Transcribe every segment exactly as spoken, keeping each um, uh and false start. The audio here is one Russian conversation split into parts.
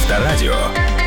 Авторадио.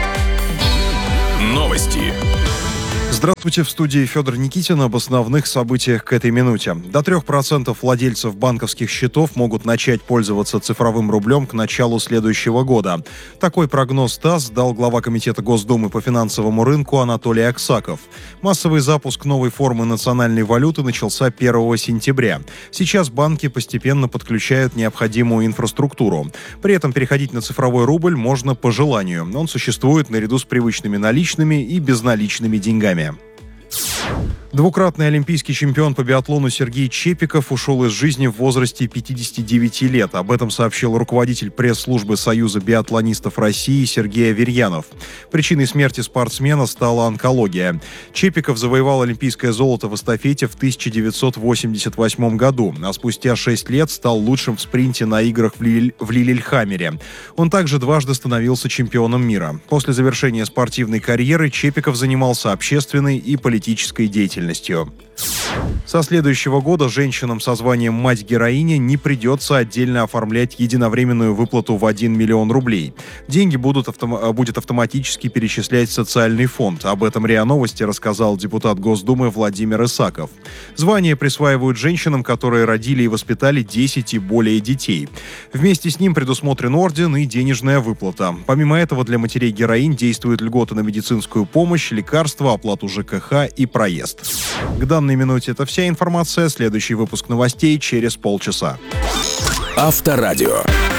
Новости. Здравствуйте, в студии Федор Никитин. Об основных событиях к этой минуте. До трех процентов владельцев банковских счетов могут начать пользоваться цифровым рублем к началу следующего года. Такой прогноз ТАСС дал глава Комитета Госдумы по финансовому рынку Анатолий Аксаков. Массовый запуск новой формы национальной валюты начался первого сентября. Сейчас банки постепенно подключают необходимую инфраструктуру. При этом переходить на цифровой рубль можно по желанию. Он существует наряду с привычными наличными и безналичными деньгами. Двукратный олимпийский чемпион по биатлону Сергей Чепиков ушел из жизни в возрасте пятидесяти девяти лет. Об этом сообщил руководитель пресс-службы Союза биатлонистов России Сергей Аверьянов. Причиной смерти спортсмена стала онкология. Чепиков завоевал олимпийское золото в эстафете в тысяча девятьсот восемьдесят восьмом году, а спустя шесть лет стал лучшим в спринте на играх в, Лиль... в Лилельхаммере. Он также дважды становился чемпионом мира. После завершения спортивной карьеры Чепиков занимался общественной и политической деятельностью. Со следующего года женщинам со званием «мать-героиня» не придется отдельно оформлять единовременную выплату в один миллион рублей. Деньги будут автом... будет автоматически перечислять в социальный фонд. Об этом РИА Новости рассказал депутат Госдумы Владимир Исаков. Звание присваивают женщинам, которые родили и воспитали десять и более детей. Вместе с ним предусмотрен орден и денежная выплата. Помимо этого, для матерей-героинь действуют льготы на медицинскую помощь, лекарства, оплату ЖКХ и проезд. К данной минуте это вся информация. Следующий выпуск новостей через полчаса. Авторадио.